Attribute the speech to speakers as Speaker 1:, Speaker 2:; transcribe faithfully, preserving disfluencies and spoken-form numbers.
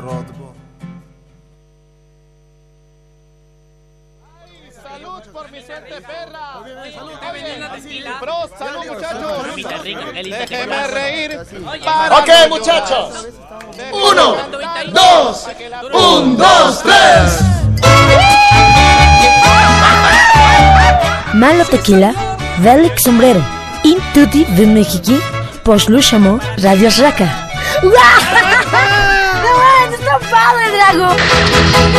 Speaker 1: Salud por Vicente Ferra.
Speaker 2: Salud,
Speaker 1: Prost, salud muchachos.
Speaker 2: Déjeme reír.
Speaker 3: Ok, muchachos. Uno, dos, un, dos, tres.
Speaker 4: Malo tequila, velik sombrero. In tutti w Mexiki, poslušamo Radio Žaka. Wow! No, it's so padre, Drago!